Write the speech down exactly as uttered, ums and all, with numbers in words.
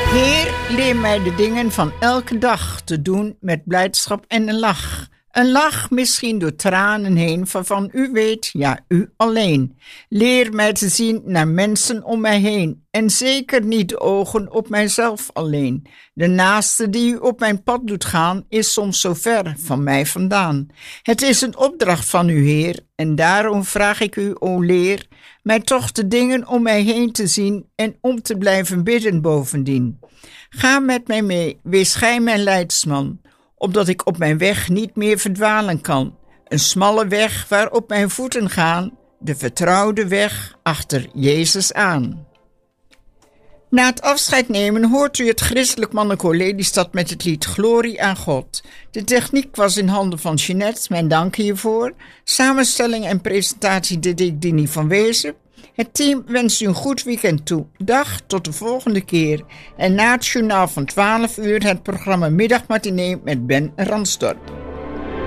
Heer, leer mij de dingen van elke dag te doen met blijdschap en een lach. Een lach misschien door tranen heen, waarvan u weet, ja, u alleen. Leer mij te zien naar mensen om mij heen en zeker niet de ogen op mijzelf alleen. De naaste die u op mijn pad doet gaan, is soms zo ver van mij vandaan. Het is een opdracht van u, Heer, en daarom vraag ik u, o leer, mij toch de dingen om mij heen te zien en om te blijven bidden bovendien. Ga met mij mee, wees gij mijn leidsman, opdat ik op mijn weg niet meer verdwalen kan. Een smalle weg waarop mijn voeten gaan, de vertrouwde weg achter Jezus aan. Na het afscheid nemen hoort u het christelijk mannenkoor Lelystad met het lied Glorie aan God. De techniek was in handen van Jeanette, mijn dank hiervoor. Samenstelling en presentatie deed ik Dini van Wezen. Het team wenst u een goed weekend toe. Dag, tot de volgende keer. En na het journaal van twaalf uur het programma Middagmatinee met Ben Ransdorp.